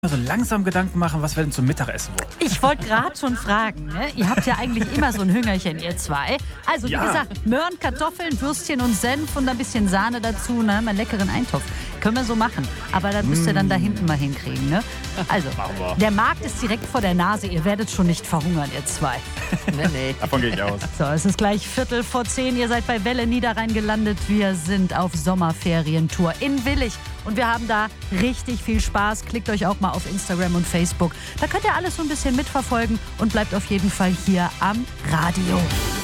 so langsam Gedanken machen, was wir denn zum Mittagessen wollen. Ich wollte gerade schon fragen, ne? Ihr habt ja eigentlich immer so ein Hüngerchen, ihr zwei. Also wie gesagt, Möhren, Kartoffeln, Würstchen und Senf und ein bisschen Sahne dazu, ne? Einen leckeren Eintopf. Können wir so machen. Aber das müsst ihr dann da hinten mal hinkriegen, ne? Also, der Markt ist direkt vor der Nase. Ihr werdet schon nicht verhungern, ihr zwei. Nee. Davon gehe ich aus. So, es ist gleich 10:15. Ihr seid bei Welle Niederrhein gelandet. Wir sind auf Sommerferientour in Willich. Und wir haben da richtig viel Spaß. Klickt euch auch mal auf Instagram und Facebook. Da könnt ihr alles so ein bisschen mitverfolgen und bleibt auf jeden Fall hier am Radio.